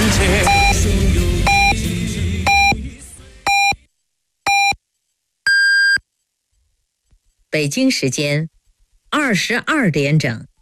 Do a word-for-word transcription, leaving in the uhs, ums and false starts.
北京时间二十二点整。